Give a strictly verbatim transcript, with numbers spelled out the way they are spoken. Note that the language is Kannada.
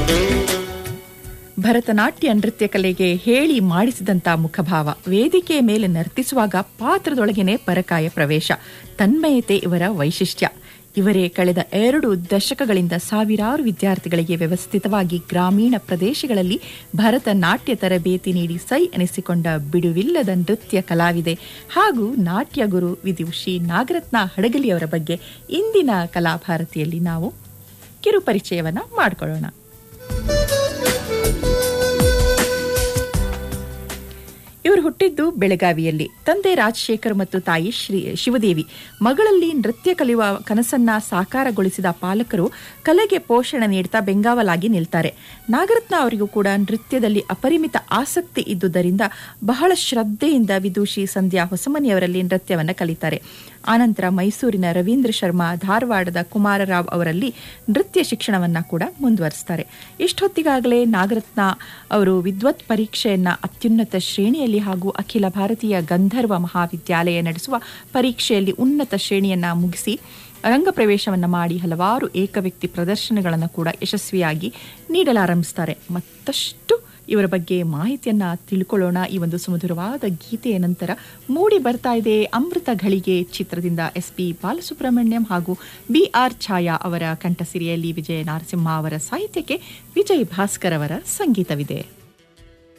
ಭರತನಾಟ್ಯ ನೃತ್ಯ ಕಲೆಗೆ ಹೇಳಿ ಮಾಡಿಸಿದಂತ ಮುಖಭಾವ, ವೇದಿಕೆಯ ಮೇಲೆ ನರ್ತಿಸುವಾಗ ಪಾತ್ರದೊಳಗೇನೆ ಪರಕಾಯ ಪ್ರವೇಶ, ತನ್ಮಯತೆ ಇವರ ವೈಶಿಷ್ಟ್ಯ. ಇವರೇ ಕಳೆದ ಎರಡು ದಶಕಗಳಿಂದ ಸಾವಿರಾರು ವಿದ್ಯಾರ್ಥಿಗಳಿಗೆ ವ್ಯವಸ್ಥಿತವಾಗಿ ಗ್ರಾಮೀಣ ಪ್ರದೇಶಗಳಲ್ಲಿ ಭರತನಾಟ್ಯ ತರಬೇತಿ ನೀಡಿ ಸೈ ಎನಿಸಿಕೊಂಡ ಬಿಡುವಿಲ್ಲದ ನೃತ್ಯ ಕಲಾವಿದೆ ಹಾಗೂ ನಾಟ್ಯ ಗುರು ವಿದುಷಿ ನಾಗರತ್ನ ಹಡಗಲಿಯವರ ಬಗ್ಗೆ ಇಂದಿನ ಕಲಾಭಾರತಿಯಲ್ಲಿ ನಾವು ಕಿರು ಪರಿಚಯವನ್ನ ಮಾಡಿಕೊಳ್ಳೋಣ. ಇವರು ಹುಟ್ಟಿದ್ದು ಬೆಳಗಾವಿಯಲ್ಲಿ. ತಂದೆ ರಾಜಶೇಖರ್ ಮತ್ತು ತಾಯಿ ಶ್ರೀ ಶಿವದೇವಿ. ಮಗಳಲ್ಲಿ ನೃತ್ಯ ಕಲಿಯುವ ಕನಸನ್ನ ಸಾಕಾರಗೊಳಿಸಿದ ಪಾಲಕರು ಕಲೆಗೆ ಪೋಷಣೆ ನೀಡುತ್ತಾ ಬೆಂಗಾವಲಾಗಿ ನಿಲ್ತಾರೆ. ನಾಗರತ್ನ ಅವರಿಗೂ ಕೂಡ ನೃತ್ಯದಲ್ಲಿ ಅಪರಿಮಿತ ಆಸಕ್ತಿ ಇದ್ದುದರಿಂದ ಬಹಳ ಶ್ರದ್ಧೆಯಿಂದ ವಿದುಷಿ ಸಂಧ್ಯಾ ಹೊಸಮನಿಯವರಲ್ಲಿ ನೃತ್ಯವನ್ನ ಕಲಿತಾರೆ. ಆನಂತರ ಮೈಸೂರಿನ ರವೀಂದ್ರ ಶರ್ಮಾ, ಧಾರವಾಡದ ಕುಮಾರರಾವ್ ಅವರಲ್ಲಿ ನೃತ್ಯ ಶಿಕ್ಷಣವನ್ನ ಕೂಡ ಮುಂದುವರಿಸ್ತಾರೆ. ಇಷ್ಟೊತ್ತಿಗಾಗಲೇ ನಾಗರತ್ನ ಅವರು ವಿದ್ವತ್ ಪರೀಕ್ಷೆಯನ್ನ ಅತ್ಯುನ್ನತ ಶ್ರೇಣಿಯಲ್ಲಿ ಹಾಗೂ ಅಖಿಲ ಭಾರತೀಯ ಗಂಧರ್ವ ಮಹಾವಿದ್ಯಾಲಯ ನಡೆಸುವ ಪರೀಕ್ಷೆಯಲ್ಲಿ ಉನ್ನತ ಶ್ರೇಣಿಯನ್ನ ಮುಗಿಸಿ ರಂಗ ಪ್ರವೇಶವನ್ನ ಮಾಡಿ ಹಲವಾರು ಏಕವ್ಯಕ್ತಿ ಪ್ರದರ್ಶನಗಳನ್ನು ಕೂಡ ಯಶಸ್ವಿಯಾಗಿ ನೀಡಲಾರಂಭಿಸ್ತಾರೆ. ಮತ್ತಷ್ಟು ಇವರ ಬಗ್ಗೆ ಮಾಹಿತಿಯನ್ನ ತಿಳ್ಕೊಳ್ಳೋಣ. ಈ ಒಂದು ಸುಮಧುರವಾದ ಗೀತೆಯ ನಂತರ ಮೂಡಿ ಬರ್ತಾ ಇದೆ ಅಮೃತ ಘಳಿಗೆ ಚಿತ್ರದಿಂದ ಎಸ್ ಪಿ ಬಾಲಸುಬ್ರಹ್ಮಣ್ಯಂ ಹಾಗೂ ಬಿ ಆರ್ ಛಾಯಾ ಅವರ ಕಂಠಸಿರಿಯಲ್ಲಿ ವಿಜಯ ನರಸಿಂಹ ಅವರ ಸಾಹಿತ್ಯಕ್ಕೆ ವಿಜಯ್ ಭಾಸ್ಕರ್ ಅವರ ಸಂಗೀತವಿದೆ.